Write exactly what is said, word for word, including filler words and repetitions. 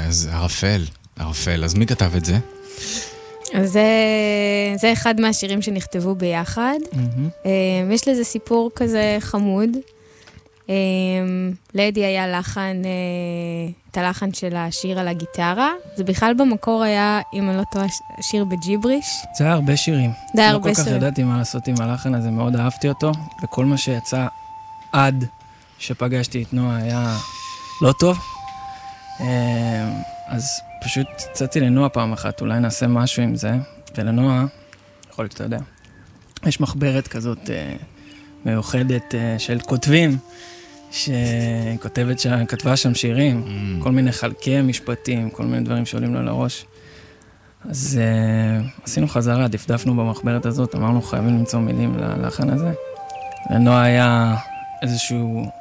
אז ערפל, ערפל. אז מי כתב את זה? אז זה, זה אחד מהשירים שנכתבו ביחד. Mm-hmm. יש לזה סיפור כזה חמוד. לאדי היה לחן, את הלחן של השיר על הגיטרה. זה בכלל במקור היה, אם אני לא טועה, שיר בג'יבריש. זה היה הרבה שירים. זה היה לא הרבה כל כך שירים. ידעתי מה לעשות עם הלחן הזה, מאוד אהבתי אותו, וכל מה שיצא עד שפגשתי את נועה היה לא טוב. אז פשוט יצאתי לנועה פעם אחת, אולי נעשה משהו עם זה, ולנועה, יכול להיות שאתה יודע, יש מחברת כזאת מיוחדת של כותבים, שכותבת שם, כתבה שם שירים, mm. כל מיני חלקי משפטים, כל מיני דברים שעולים לו לראש. אז uh, עשינו חזרה, דפדפנו במחברת הזאת, אמרנו חייבים למצוא מילים ללחן הזה. לנועה היה איזשהו